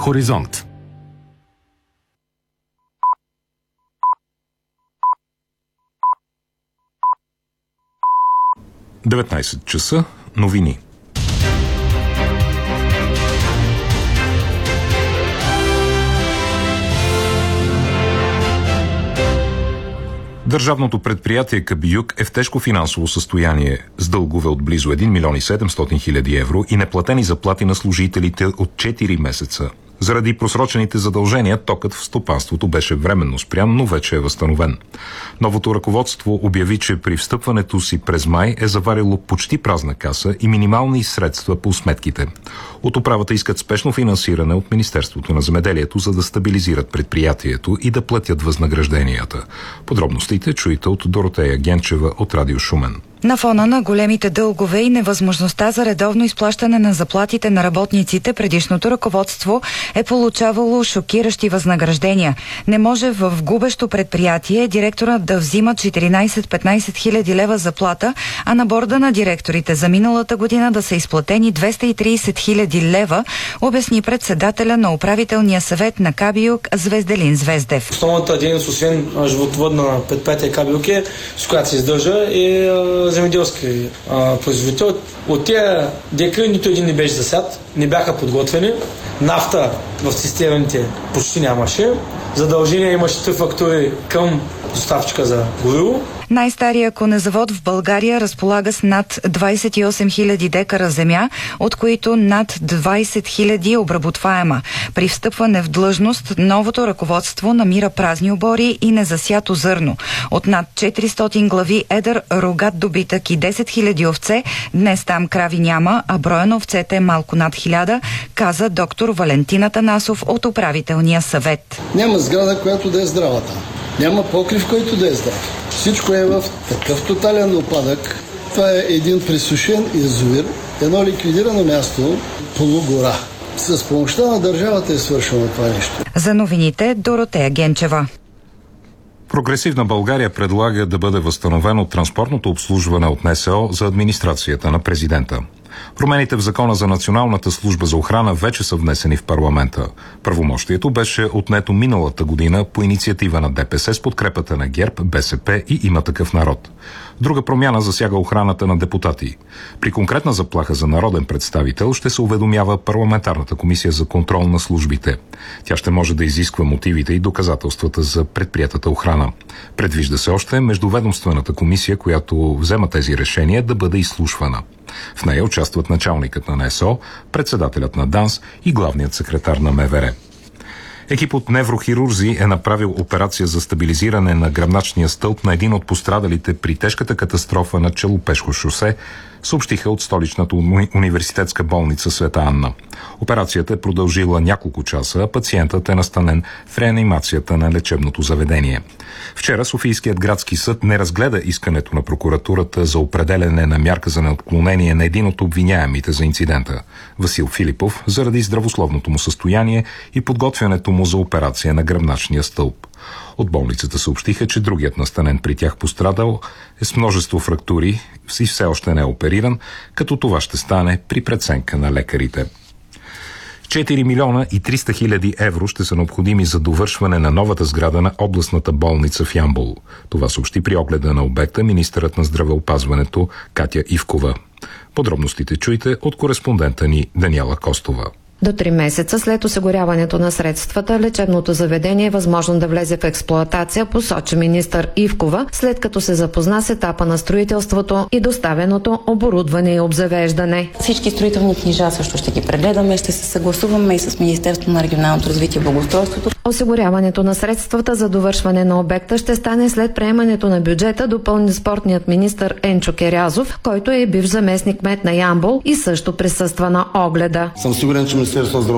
Хоризонт. – 19 часа. Новини. Държавното предприятие Кабиюк е в тежко финансово състояние, с дългове от близо 1 милион и 700 хиляди евро и неплатени заплати на служителите от 4 месеца. Заради просрочените задължения, токът в стопанството беше временно спрян, но вече е възстановен. Новото ръководство обяви, че при встъпването си през май е заварило почти празна каса и минимални средства по сметките. От управата искат спешно финансиране от Министерството на земеделието, за да стабилизират предприятието и да платят възнагражденията. Подробностите чуйте от Доротея Генчева от Радио Шумен. На фона на големите дългове и невъзможността за редовно изплащане на заплатите на работниците, предишното ръководство е получавало шокиращи възнаграждения. Не може в губещо предприятие директорът да взима 14-15 хиляди лева заплата, а на борда на директорите за миналата година да са изплатени 230 хиляди лева, обясни председателя на управителния съвет на Кабиюк Звезделин Звездев. Основната дейност, освен животновъдна предприятие Кабиюк, с която се издържа, е земеделски производител. От тези декари нито един не беше засят, не бяха подготвени. Нафта в системите почти нямаше. Задължения имаше 3 фактури към доставчика за гориво. Най-стария конезавод в България разполага с над 28 000 декара земя, от които над 20 000 обработваема. При встъпване в длъжност новото ръководство намира празни обори и незасято зърно. От над 400 глави едър рогат добитък и 10 000 овце, днес там крави няма, а броя на овцете е малко над 1000, каза доктор Валентин Атанасов от управителния съвет. Няма сграда, която да е здравата. Няма покрив, който да е здрав. Всичко е в такъв тотален упадък. Това е един пресушен язовир, едно ликвидирано място, полугора. С помощта на държавата е свършено това нещо. За новините Доротея Генчева. Прогресивна България предлага да бъде възстановено транспортното обслужване от НСО за администрацията на президента. Промените в Закона за Националната служба за охрана вече са внесени в парламента. Правомощието беше отнето миналата година по инициатива на ДПС с подкрепата на ГЕРБ, БСП и Има такъв народ. Друга промяна засяга охраната на депутати. При конкретна заплаха за народен представител ще се уведомява парламентарната комисия за контрол на службите. Тя ще може да изисква мотивите и доказателствата за предприятата охрана. Предвижда се още междуведомствената комисия, която взема тези решения, да бъде изслушвана. В нея участват началникът на НСО, председателят на ДАНС и главният секретар на МВР. Екип от неврохирурзи е направил операция за стабилизиране на гръбначния стълб на един от пострадалите при тежката катастрофа на Челопешко шосе, съобщиха от столичната университетска болница Света Анна. Операцията е продължила няколко часа, а пациентът е настанен в реанимацията на лечебното заведение. Вчера Софийският градски съд не разгледа искането на прокуратурата за определене на мярка за неотклонение на един от обвиняемите за инцидента – Васил Филипов, заради здравословното му състояние и подготвянето му за операция на гръбначния стълб. От болницата съобщиха, че другият настанен при тях пострадал е с множество фрактури и все още не е опериран, като това ще стане при преценка на лекарите. 4 милиона и 300 хиляди евро ще са необходими за довършване на новата сграда на областната болница в Ямбол. Това съобщи при огледа на обекта министърът на здравеопазването Катя Ивкова. Подробностите чуйте от кореспондента ни Даниела Костова. До 3 месеца след осигуряването на средствата, лечебното заведение е възможно да влезе в експлоатация, посочи министър Ивкова, след като се запозна с етапа на строителството и доставеното оборудване и обзавеждане. Всички строителни книжа също ще ги прегледаме, ще се съгласуваме и с Министерството на регионалното развитие и благоустройството. Осигуряването на средствата за довършване на обекта ще стане след приемането на бюджета, допълни спортният министър Енчо Керязов, който е бивш заместник кмет на Ямбол и също присъства на огледа. Съм сигурен, че Министерството на